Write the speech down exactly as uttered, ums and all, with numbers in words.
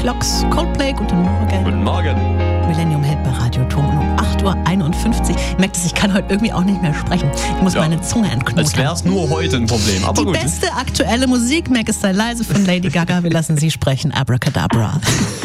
Clocks, Coldplay, guten Morgen. Guten Morgen. Millennium Hit bei Radio Turm um acht Uhr einundfünfzig. Ich merke, dass ich kann heute irgendwie auch nicht mehr sprechen. Ich muss ja. meine Zunge entknoten. Als wäre es nur heute ein Problem. Aber Die gut. beste aktuelle Musik, Mac ist sei leise von Lady Gaga. Wir lassen sie sprechen. Abracadabra.